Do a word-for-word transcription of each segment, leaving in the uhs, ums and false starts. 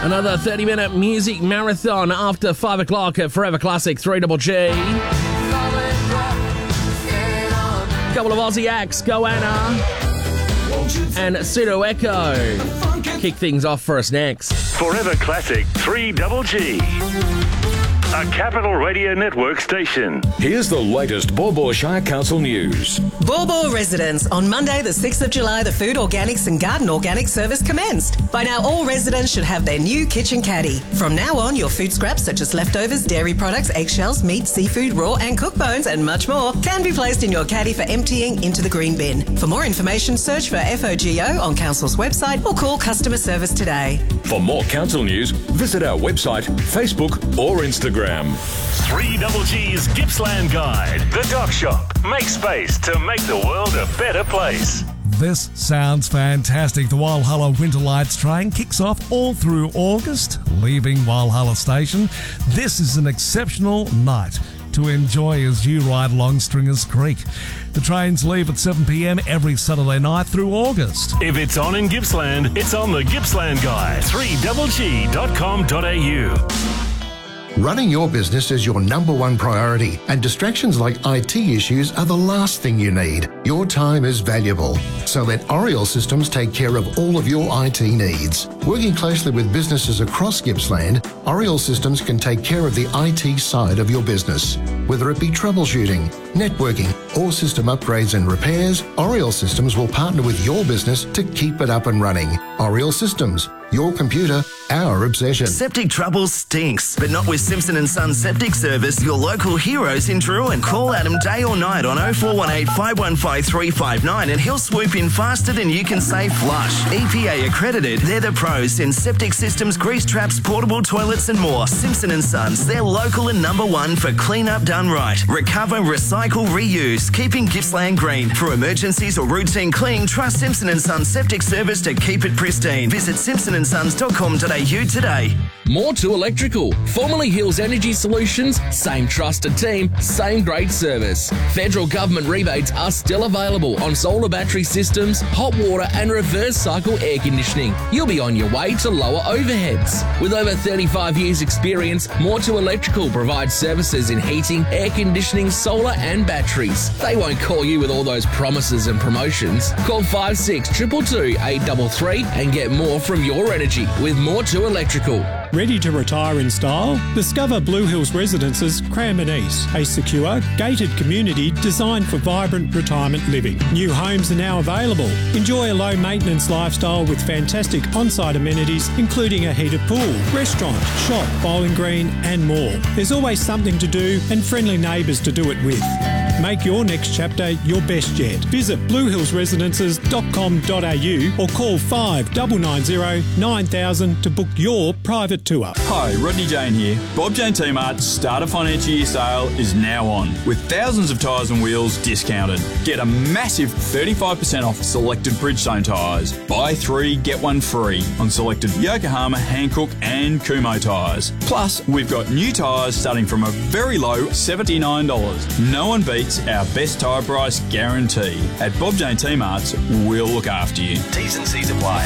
Another thirty-minute music marathon after five o'clock at Forever Classic three Double G. Couple of Aussie acts, Goanna and Pseudo Echo. Kick things off for us next. Forever Classic three Double G. A Capital Radio Network station. Here's the latest Baw Baw Shire Council news. Baw Baw residents, on Monday the sixth of July, the Food Organics and Garden Organic service commenced. By now, all residents should have their new kitchen caddy. From now on, your food scraps such as leftovers, dairy products, eggshells, meat, seafood, raw and cooked bones and much more can be placed in your caddy for emptying into the green bin. For more information, search for F O G O on Council's website or call customer service today. For more Council news, visit our website, Facebook or Instagram. three Double G's Gippsland Guide. The Dock Shop. Make space to make the world a better place. This sounds fantastic. The Walhalla Winter Lights train kicks off all through August, leaving Walhalla Station. This is an exceptional night to enjoy as you ride along Stringers Creek. The trains leave at seven p.m. every Saturday night through August. If it's on in Gippsland, it's on the Gippsland Guide. three double g dot com dot a u. Running your business is your number one priority, and distractions like I T issues are the last thing you need. Your time is valuable, so let Oriel Systems take care of all of your I T needs. Working closely with businesses across Gippsland, Oriel Systems can take care of the I T side of your business. Whether it be troubleshooting, networking, or system upgrades and repairs, Oriel Systems will partner with your business to keep it up and running. Oriel Systems, your computer, our obsession. Septic trouble stinks, but not with Simpson and Son Septic Service, your local heroes in Drouin. Call Adam day or night on oh four one eight, five one five, three five nine and he'll swoop in faster than you can say flush. E P A accredited, they're the pros in septic systems, grease traps, portable toilets and more. Simpson and Sons, they're local and number one for clean up done right. Recover, recycle, reuse, keeping Gippsland green. For emergencies or routine clean, trust Simpson and Sons Septic Service to keep it pristine. Visit simpson and sons dot com dot a u today. More to Electrical. Formerly Hills Energy Solutions, same trusted team, same great service. Federal government rebates are still available on solar battery systems, hot water and reverse cycle air conditioning. You'll be on your way to lower overheads. With over thirty-five years experience, More to Electrical provides services in heating, air conditioning, solar and batteries. They won't call you with all those promises and promotions. Call five six two two two, eight three three and get more from your energy with More to Electrical. Ready to retire in style? Discover Blue Hills Residences Cranbourne East, a secure, gated community designed for vibrant retirement living. New homes are now available. Enjoy a low-maintenance lifestyle with fantastic on-site amenities, including a heated pool, restaurant, shop, bowling green and more. There's always something to do and friendly neighbours to do it with. Make your next chapter your best yet. Visit blue hills residences dot com dot a u or call five nine nine zero, nine thousand to book your private tour. Hi, Rodney Jane here. Bob Jane T-Mart's Start a Financial Year sale is now on, with thousands of tyres and wheels discounted. Get a massive thirty-five percent off selected Bridgestone tyres. Buy three, get one free on selected Yokohama, Hankook and Kumho tyres. Plus, we've got new tyres starting from a very low seventy-nine dollars. No one beats our best tyre price guarantee. At Bob Jane T-Mart's, we'll look after you. T's and C's apply.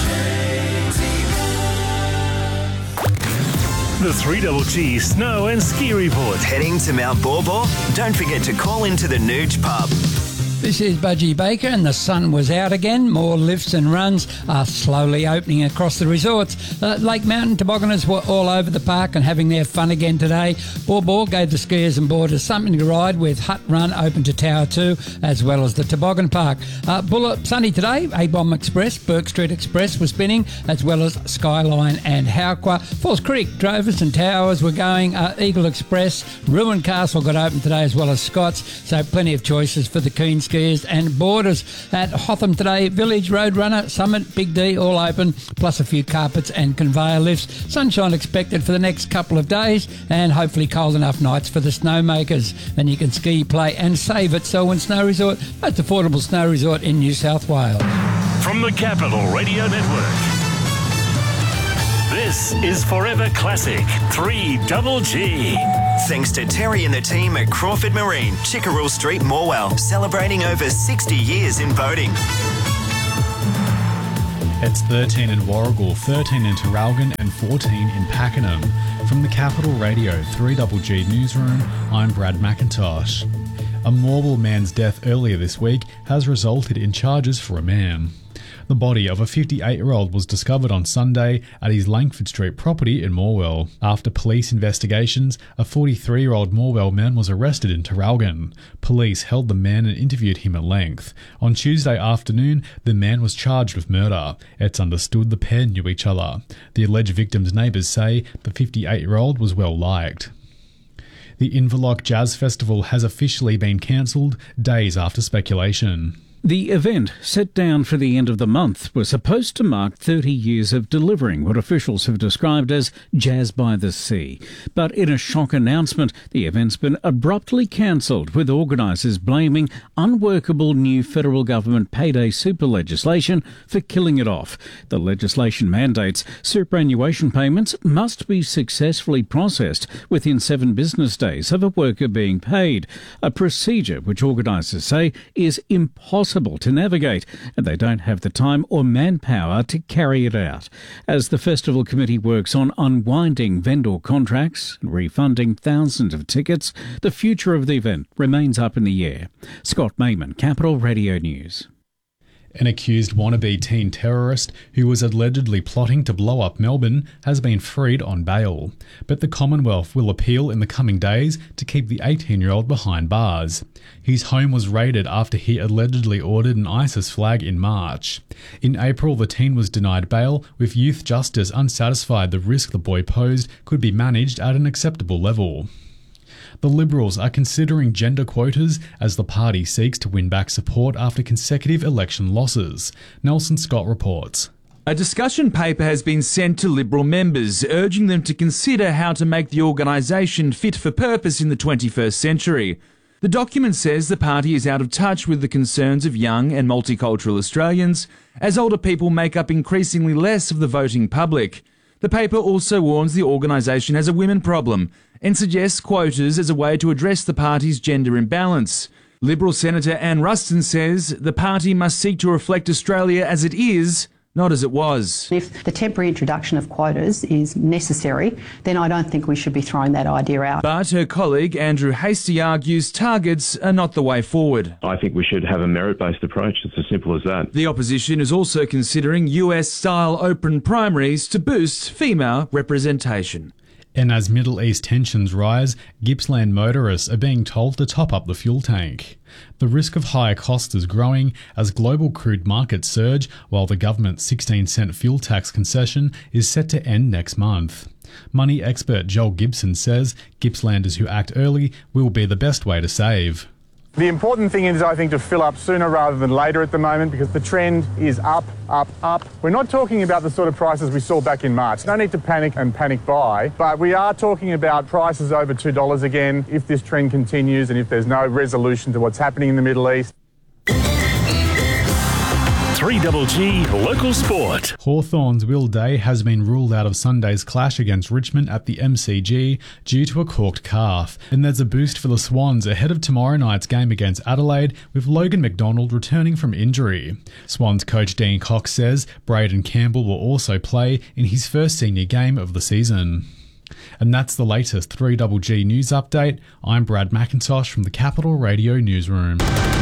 The three Double G Snow and Ski Report. Heading to Mount Baw Baw? Don't forget to call into the Nuge Pub. This is Budgie Baker and the sun was out again. More lifts and runs are slowly opening across the resorts. Uh, Lake Mountain tobogganers were all over the park and having their fun again today. Baw Baw gave the skiers and boarders something to ride with Hut Run open to Tower two as well as the toboggan park. Uh, Bulla, sunny today. A-Bomb Express, Burke Street Express was spinning as well as Skyline and Hauqua. Falls Creek, Drovers and Towers were going. Uh, Eagle Express, Ruin Castle got open today as well as Scott's. So plenty of choices for the keen skiers and boarders. At Hotham today, Village, Roadrunner, Summit, Big D all open, plus a few carpets and conveyor lifts. Sunshine expected for the next couple of days and hopefully cold enough nights for the snowmakers. Then you can ski, play and save at Selwyn Snow Resort, most affordable snow resort in New South Wales. From the Capital Radio Network, this is Forever Classic three Double G. Thanks to Terry and the team at Crawford Marine, Chickerell Street, Morwell, celebrating over sixty years in boating. It's thirteen in Warragul, thirteen in Traralgon and fourteen in Pakenham. From the Capital Radio three G G Newsroom, I'm Brad McIntosh. A Morwell man's death earlier this week has resulted in charges for a man. The body of a fifty-eight-year-old was discovered on Sunday at his Langford Street property in Morwell. After police investigations, a forty-three-year-old Morwell man was arrested in Traralgon. Police held the man and interviewed him at length. On Tuesday afternoon, the man was charged with murder. It's understood the pair knew each other. The alleged victim's neighbours say the fifty-eight-year-old was well liked. The Inverloch Jazz Festival has officially been cancelled days after speculation. The event, set down for the end of the month, was supposed to mark thirty years of delivering what officials have described as Jazz by the Sea. But in a shock announcement, the event's been abruptly cancelled, with organisers blaming unworkable new federal government payday super legislation for killing it off. The legislation mandates superannuation payments must be successfully processed within seven business days of a worker being paid, a procedure which organisers say is impossible to navigate, and they don't have the time or manpower to carry it out. As the festival committee works on unwinding vendor contracts and refunding thousands of tickets, the future of the event remains up in the air. Scott Mayman, Capital Radio News. An accused wannabe teen terrorist who was allegedly plotting to blow up Melbourne has been freed on bail, but the Commonwealth will appeal in the coming days to keep the eighteen-year-old behind bars. His home was raided after he allegedly ordered an ISIS flag in March. In April, the teen was denied bail, with Youth Justice unsatisfied the risk the boy posed could be managed at an acceptable level. The Liberals are considering gender quotas as the party seeks to win back support after consecutive election losses. Nelson Scott reports. A discussion paper has been sent to Liberal members, urging them to consider how to make the organisation fit for purpose in the twenty-first century. The document says the party is out of touch with the concerns of young and multicultural Australians, as older people make up increasingly less of the voting public. The paper also warns the organisation has a women problem and suggests quotas as a way to address the party's gender imbalance. Liberal Senator Anne Ruston says the party must seek to reflect Australia as it is, not as it was. If the temporary introduction of quotas is necessary, then I don't think we should be throwing that idea out. But her colleague Andrew Hastie argues targets are not the way forward. I think we should have a merit-based approach. It's as simple as that. The opposition is also considering U S-style open primaries to boost female representation. And as Middle East tensions rise, Gippsland motorists are being told to top up the fuel tank. The risk of higher costs is growing as global crude markets surge, while the government's sixteen cent fuel tax concession is set to end next month. Money expert Joel Gibson says Gippslanders who act early will be the best way to save. The important thing is, I think, to fill up sooner rather than later at the moment, because the trend is up, up, up. We're not talking about the sort of prices we saw back in March. No need to panic and panic buy, but we are talking about prices over two dollars again if this trend continues and if there's no resolution to what's happening in the Middle East. three G G Local Sport. Hawthorn's Will Day has been ruled out of Sunday's clash against Richmond at the M C G due to a corked calf. And there's a boost for the Swans ahead of tomorrow night's game against Adelaide, with Logan McDonald returning from injury. Swans coach Dean Cox says Braden Campbell will also play in his first senior game of the season. And that's the latest three G G News Update. I'm Brad McIntosh from the Capital Radio Newsroom.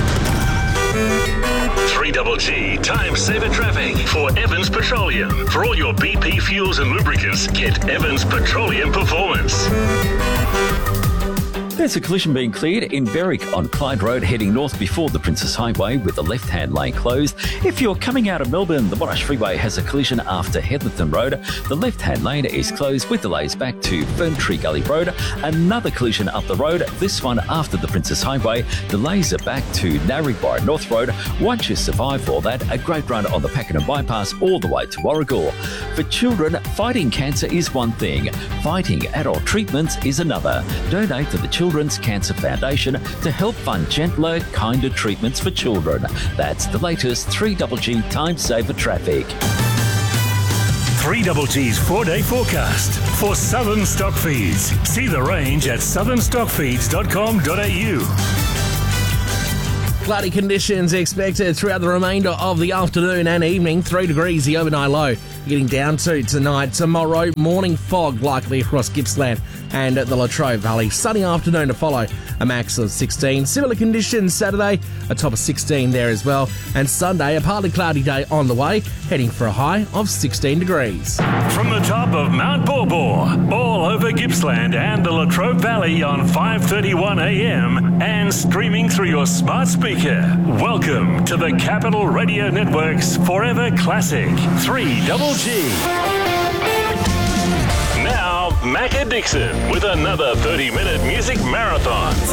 three G G Time Saver Traffic for Evans Petroleum. For all your B P fuels and lubricants, get Evans Petroleum Performance. There's a collision being cleared in Berwick on Clyde Road heading north before the Princess Highway with the left-hand lane closed. If you're coming out of Melbourne, the Monash Freeway has a collision after Heatherton Road. The left-hand lane is closed with delays back to Ferntree Gully Road. Another collision up the road, this one after the Princess Highway. Delays are back to Narrabri North Road. Once you survive all that, a great run on the Pakenham Bypass all the way to Warragul. For children, fighting cancer is one thing. Fighting adult treatments is another. Donate to the Children's Cancer Foundation to help fund gentler, kinder treatments for children. That's the latest three G G Time Saver Traffic. three G G's four-day forecast for Southern Stockfeeds. See the range at southern stock feeds dot com dot a u. Cloudy conditions expected throughout the remainder of the afternoon and evening. Three degrees the overnight low. Getting down to tonight. Tomorrow, morning fog likely across Gippsland and the Latrobe Valley. Sunny afternoon to follow. A max of sixteen. Similar conditions Saturday, a top of sixteen there as well. And Sunday, a partly cloudy day on the way, heading for a high of sixteen degrees. From the top of Mount Borbor, all over Gippsland and the Latrobe Valley on five thirty-one a m and streaming through your smart speaker. Welcome to the Capital Radio Network's Forever Classic three Double G. Now, Macca Dixon with another thirty-minute music marathon.